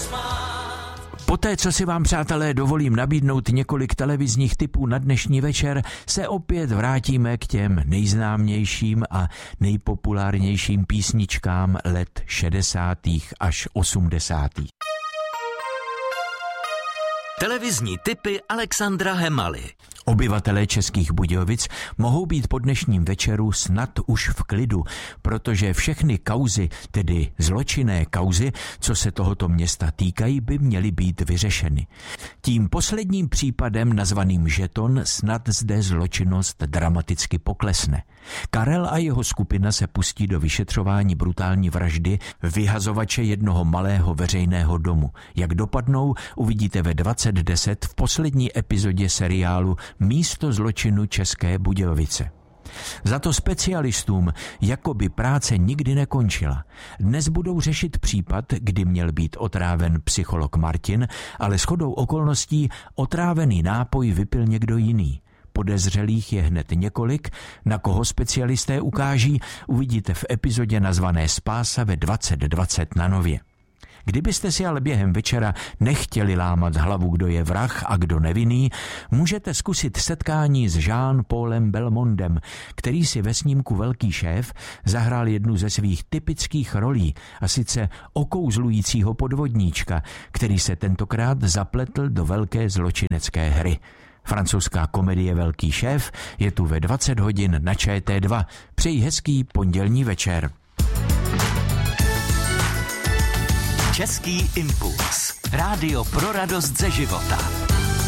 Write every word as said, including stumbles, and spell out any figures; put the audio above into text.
Poté, co si vám, přátelé, dovolím nabídnout několik televizních tipů na dnešní večer, se opět vrátíme k těm nejznámějším a nejpopulárnějším písničkám let šedesátých až osmdesátých. Televizní tipy Alexandra Hemaly. Obyvatelé Českých Budějovic mohou být po dnešním večeru snad už v klidu, protože všechny kauzy, tedy zločinné kauzy, co se tohoto města týkají, by měly být vyřešeny. Tím posledním případem nazvaným Žeton snad zde zločinnost dramaticky poklesne. Karel a jeho skupina se pustí do vyšetřování brutální vraždy vyhazovače jednoho malého veřejného domu. Jak dopadnou, uvidíte ve dvacet deset v poslední epizodě seriálu Místo zločinu České Budějovice. Za to specialistům jakoby práce nikdy nekončila. Dnes budou řešit případ, kdy měl být otráven psycholog Martin, ale shodou okolností otrávený nápoj vypil někdo jiný. Podezřelých je hned několik, na koho specialisté ukáží, uvidíte v epizodě nazvané Spása ve dvacet dvacet na Nově. Kdybyste si ale během večera nechtěli lámat hlavu, kdo je vrah a kdo nevinný, můžete zkusit setkání s Jean-Paulem Belmondem, který si ve snímku Velký šéf zahrál jednu ze svých typických rolí, a sice okouzlujícího podvodníčka, který se tentokrát zapletl do velké zločinecké hry. Francouzská komedie Velký šéf je tu ve dvacet hodin na Č T dva. Přeji hezký pondělní večer. Český impuls. Rádio pro radost ze života.